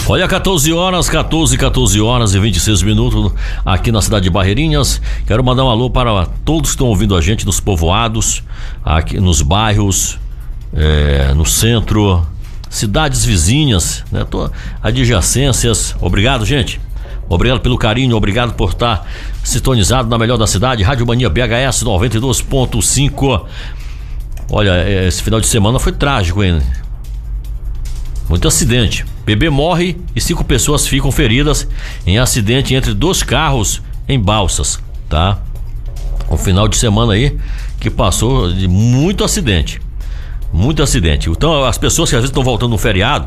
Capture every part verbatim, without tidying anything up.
Olha, quatorze horas, quatorze, quatorze horas e vinte e seis minutos aqui na cidade de Barreirinhas. Quero mandar um alô para todos que estão ouvindo a gente nos povoados, aqui nos bairros, é, no centro, cidades vizinhas, né? Adjacências. Obrigado, gente. Obrigado pelo carinho, obrigado por estar sintonizado na melhor da cidade, Rádio Mania B H S noventa e dois ponto cinco. Olha, esse final de semana foi trágico, hein? Muito acidente. Bebê morre e cinco pessoas ficam feridas em acidente entre dois carros em Balsas, tá? Um final de semana aí que passou de muito acidente. Muito acidente. Então, as pessoas que às vezes estão voltando no feriado,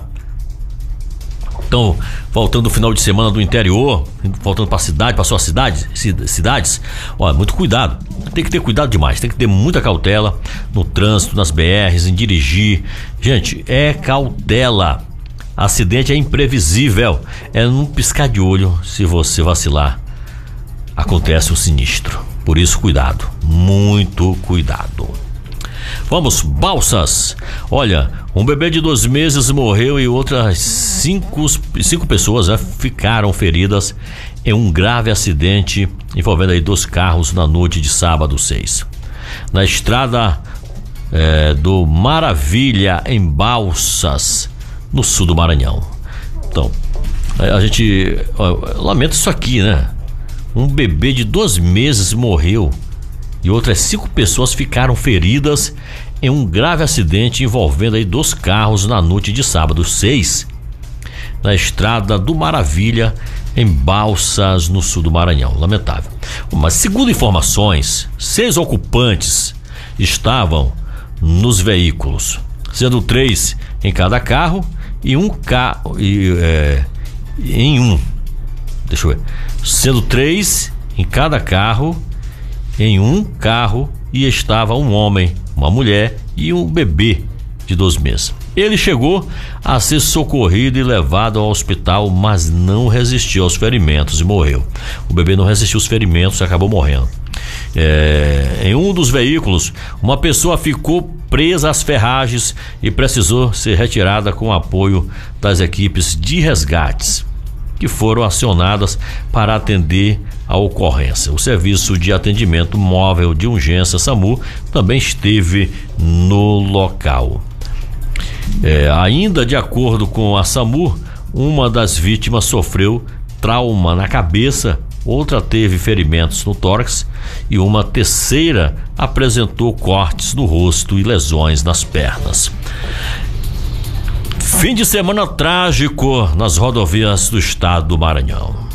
estão voltando no final de semana do interior, voltando para a cidade, para suas cidades, cidades, olha, muito cuidado. Tem que ter cuidado demais, tem que ter muita cautela no trânsito, nas B Rs, em dirigir. Gente, é cautela. Acidente é imprevisível. É num piscar de olho, se você vacilar, acontece um sinistro. Por isso, cuidado, muito cuidado. Vamos, Balsas. Olha, um bebê de dois meses morreu e outras cinco, cinco pessoas né, ficaram feridas em um grave acidente envolvendo aí dois carros na noite de sábado seis. Na estrada é, do Maravilha, em Balsas, no sul do Maranhão. Então, a gente ó, lamenta isso aqui, né? Um bebê de dois meses morreu e outras cinco pessoas ficaram feridas em um grave acidente envolvendo aí dois carros na noite de sábado seis, na estrada do Maravilha, em Balsas, no sul do Maranhão. Lamentável. Mas segundo informações, seis ocupantes estavam nos veículos, sendo três em cada carro e um carro e, é, em um deixa eu ver sendo três em cada carro em um carro e estava um homem, uma mulher e um bebê de dois meses. Ele chegou a ser socorrido e levado ao hospital, mas não resistiu aos ferimentos e morreu. O bebê não resistiu aos ferimentos e acabou morrendo. É, em um dos veículos, uma pessoa ficou presa às ferragens e precisou ser retirada com o apoio das equipes de resgates, que foram acionadas para atender a ocorrência. O serviço de atendimento móvel de urgência SAMU também esteve no local. É, ainda de acordo com a SAMU, uma das vítimas sofreu trauma na cabeça, outra teve ferimentos no tórax e uma terceira apresentou cortes no rosto e lesões nas pernas. Fim de semana trágico nas rodovias do estado do Maranhão.